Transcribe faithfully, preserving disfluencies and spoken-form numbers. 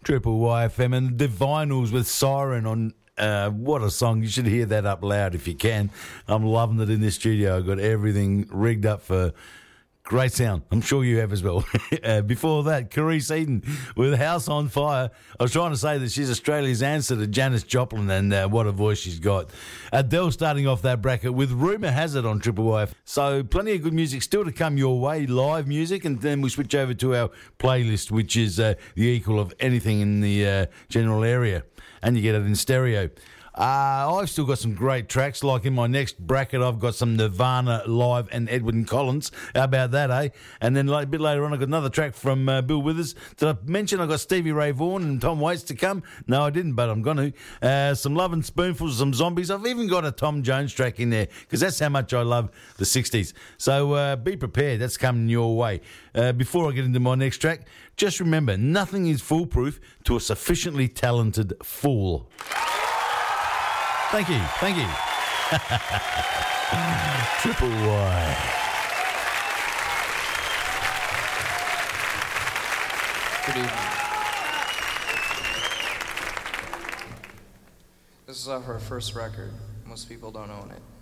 Triple Y F M and the Divinals with Siren on. Uh, what a song. You should hear that up loud if you can. I'm loving it in the studio. I've got everything rigged up for great sound. I'm sure you have as well. uh, before that, Carice Eden with House on Fire. I was trying to say that she's Australia's answer to Janis Joplin, and uh, what a voice she's got. Adele starting off that bracket with Rumour Has It on Triple Y F M. So plenty of good music still to come your way, live music, and then we switch over to our playlist, which is uh, the equal of anything in the uh, general area, and you get it in stereo. Uh, I've still got some great tracks, like in my next bracket I've got some Nirvana live and Edwyn Collins. How about that, eh? And then like, a bit later on I've got another track from uh, Bill Withers. Did I mention I got Stevie Ray Vaughan and Tom Waits to come? No, I didn't, but I'm going to. Uh, some Love and Spoonfuls, some Zombies. I've even got a Tom Jones track in there because that's how much I love the sixties. So uh, be prepared, that's coming your way. Uh, before I get into my next track, just remember, nothing is foolproof to a sufficiently talented fool. Thank you, thank you. Triple Y. Good evening. This is off our first record. Most people don't own it.